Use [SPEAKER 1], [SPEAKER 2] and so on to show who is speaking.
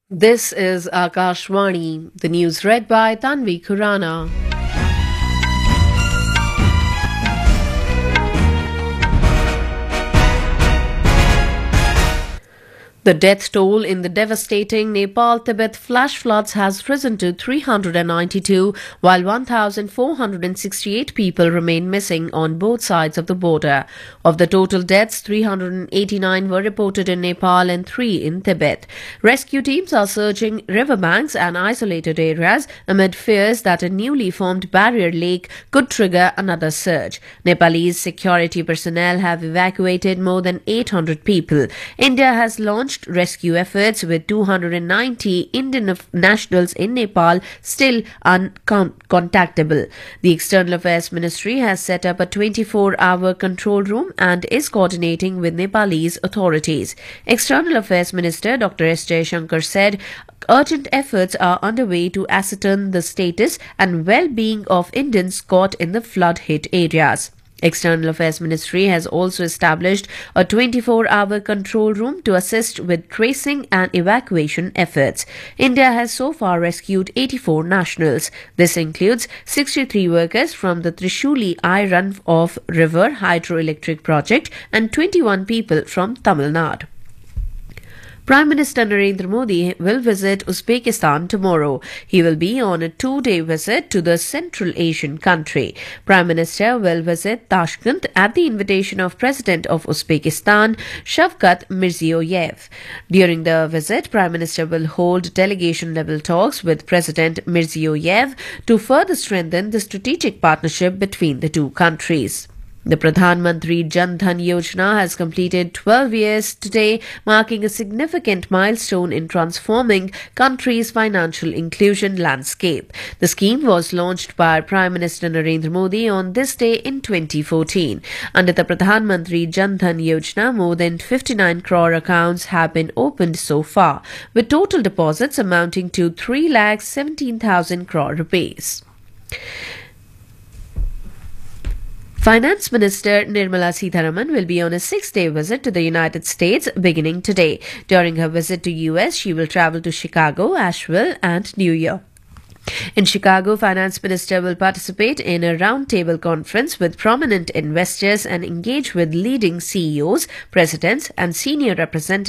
[SPEAKER 1] This is Akashvani, the news read by Tanvi Khurana. The death toll in the devastating Nepal-Tibet flash floods has risen to 392, while 1,468 people remain missing on both sides of the border. Of the total deaths, 389 were reported in Nepal and 3 in Tibet. Rescue teams are searching riverbanks and isolated areas amid fears that a newly formed barrier lake could trigger another surge. Nepalese security personnel have evacuated more than 800 people. India has launched rescue efforts with 290 Indian nationals in Nepal still uncontactable. The External Affairs Ministry has set up a 24-hour control room and is coordinating with Nepalese authorities. External Affairs Minister Dr. S. Jaishankar said urgent efforts are underway to ascertain the status and well-being of Indians caught in the flood-hit areas. External Affairs Ministry has also established a 24-hour control room to assist with tracing and evacuation efforts. India has so far rescued 84 nationals. This includes 63 workers from the Trishuli I-Run-Off River Hydroelectric Project and 21 people from Tamil Nadu. Prime Minister Narendra Modi will visit Uzbekistan tomorrow. He will be on a 2-day visit to the Central Asian country. Prime Minister will visit Tashkent at the invitation of President of Uzbekistan, Shavkat Mirziyoyev. During the visit, Prime Minister will hold delegation-level talks with President Mirziyoyev to further strengthen the strategic partnership between the two countries. The Pradhan Mantri Jan Dhan Yojana has completed 12 years today, marking a significant milestone in transforming country's financial inclusion landscape. The scheme was launched by Prime Minister Narendra Modi on this day in 2014. Under the Pradhan Mantri Jan Dhan Yojana, more than 59 crore accounts have been opened so far, with total deposits amounting to 3,17,000 crore rupees. Finance Minister Nirmala Sitharaman will be on a 6-day visit to the United States beginning today. During her visit to US, she will travel to Chicago, Asheville, and New York. In Chicago, Finance Minister will participate in a roundtable conference with prominent investors and engage with leading CEOs, presidents, and senior representatives